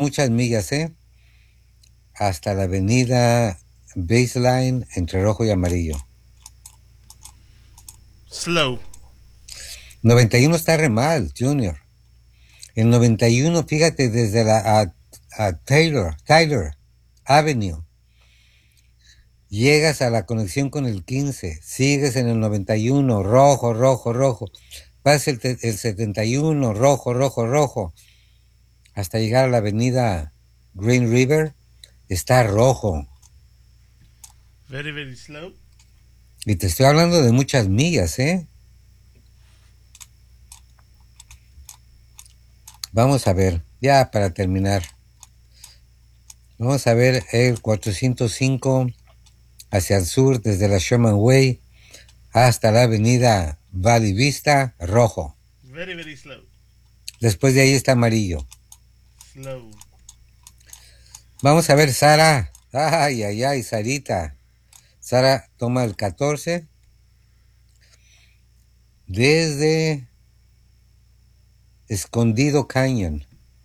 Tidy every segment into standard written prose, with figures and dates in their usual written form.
muchas millas, hasta la avenida Baseline entre rojo y amarillo. Slow. 91 está re mal, Junior. El 91, fíjate, desde a Tyler Avenue. Llegas a la conexión con el 15, sigues en el 91, rojo, rojo, rojo. Pasa el 71, rojo, rojo, rojo. Hasta llegar a la avenida Green River, está rojo. Very, very slow. Y te estoy hablando de muchas millas, Vamos a ver, ya para terminar. Vamos a ver el 405 hacia el sur, desde la Sherman Way hasta la avenida Valley Vista, rojo. Very, very slow. Después de ahí está amarillo. Slow. Vamos a ver Sara. Ay, ay, ay, Sarita. Sara toma el 14 desde Escondido Canyon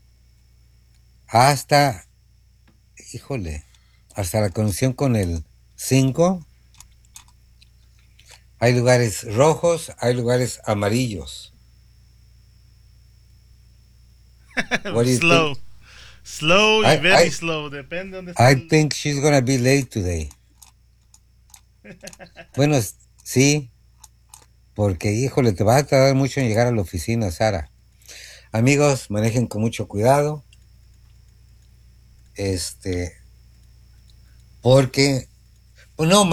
hasta, híjole, hasta la conexión con el 5. Hay lugares rojos, hay lugares amarillos. What do you think? Slow. Slow y I, very I, slow. Depende de dónde está I el... think she's gonna be late today. Bueno, sí, porque híjole, te va a tardar mucho en llegar a la oficina, Sara. Amigos, manejen con mucho cuidado. Porque, pues no,